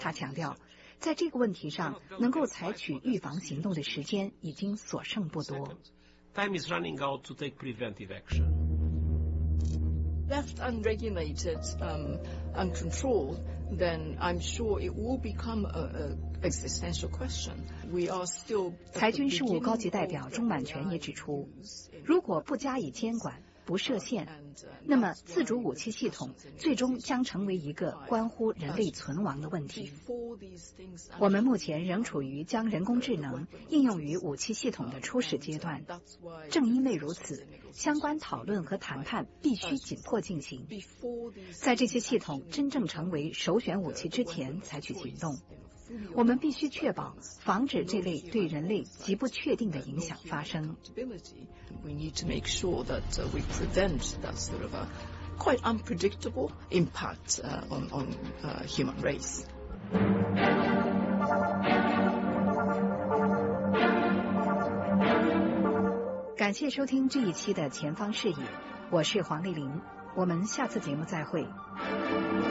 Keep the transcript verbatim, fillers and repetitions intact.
他强调，在这个问题上，能够采取预防行动的时间已经所剩不多。 Time is running out to take preventive action. Left unregulated, um, uncontrolled, then I'm sure it will become a, a existential question. We are still. 裁军事务高级代表钟满全也指出，如果不加以监管，不设限，那么自主武器系统最终将成为一个关乎人类存亡的问题。我们目前仍处于将人工智能应用于武器系统的初始阶段，正因为如此，相关讨论和谈判必须紧迫进行，在这些系统真正成为首选武器之前采取行动。我们必须确保防止这类对人类极不确定的影响发生。 We need to make sure that uh, we prevent that sort of a quite unpredictable impact uh, on, on uh, human race. 感谢收听这一期的前方视野，我是黄丽玲，我们下次节目再会。